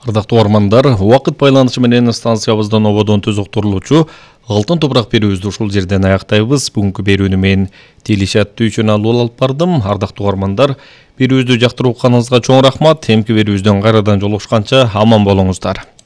Ардактуу угармандар, убакыт байланышы менен станциябыздан ободон түзүктүрүлүүчү алтын топурак берүүбүздү ушул жерден аяктайбыз. Бүгүнкү берүүнү мен Тилишат Түйчөн алып бардым. Ардактуу угармандар, берүүбүздү жактырып укканыңызга чоң рахмат. Эмки берүүбүздөн кайрадан жолугушканча аман болуңуздар.